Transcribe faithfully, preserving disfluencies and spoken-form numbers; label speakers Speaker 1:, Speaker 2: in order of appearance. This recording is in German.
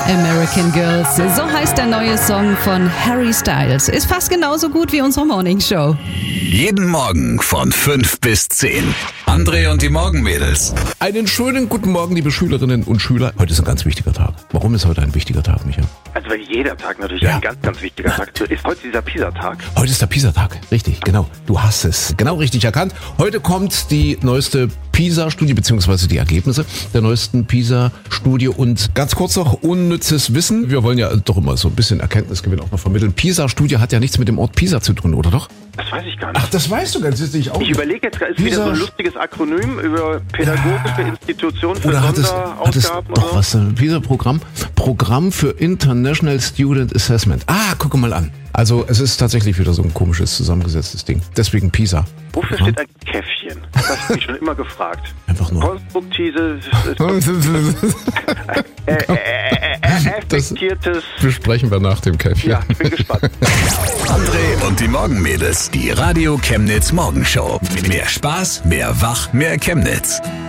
Speaker 1: American Girls. So heißt der neue Song von Harry Styles. Ist fast genauso gut wie unsere Morning Show.
Speaker 2: Jeden Morgen von fünf bis zehn. André und die Morgenmädels.
Speaker 3: Einen schönen guten Morgen, liebe Schülerinnen und Schüler. Heute ist ein ganz wichtiger Tag. Warum ist heute ein wichtiger Tag, Micha?
Speaker 4: Also weil jeder Tag natürlich
Speaker 3: Ja.
Speaker 4: ein ganz, ganz wichtiger Tag ist. Heute dieser Pisa-Tag.
Speaker 3: Heute ist der PISA-Tag. Richtig, genau. Du hast es genau richtig erkannt. Heute kommt die neueste PISA-Studie, beziehungsweise die Ergebnisse der neuesten PISA-Studie. Und ganz kurz noch unnützes Wissen. Wir wollen ja doch immer so ein bisschen Erkenntnisgewinn auch noch vermitteln. PISA-Studie hat ja nichts mit dem Ort Pisa zu tun, oder doch?
Speaker 4: Das weiß ich gar nicht.
Speaker 3: Ach, das weißt du ganz sicher auch.
Speaker 4: Ich überlege jetzt, ist wieder so ein lustiges Akronym über pädagogische Institutionen für
Speaker 3: Oder hat es, hat es
Speaker 4: Sonderausgaben
Speaker 3: doch
Speaker 4: oder so?
Speaker 3: was, ein PISA-Programm? Programm für International Student Assessment. Ah, guck mal an. Also es ist tatsächlich wieder so ein komisches, zusammengesetztes Ding. Deswegen PISA.
Speaker 4: Wofür
Speaker 3: Programm.
Speaker 4: steht ein Käffchen? Das habe ich mich schon immer gefragt.
Speaker 3: Einfach nur.
Speaker 4: Konstruktives, äh, äh, äh, äh,
Speaker 3: Das
Speaker 4: effektiertes...
Speaker 3: besprechen wir nach dem Käffchen.
Speaker 4: Ja, ich bin gespannt.
Speaker 2: André und die Morgenmädels. Die Radio Chemnitz Morgenshow. Mehr Spaß, mehr Wach, mehr Chemnitz.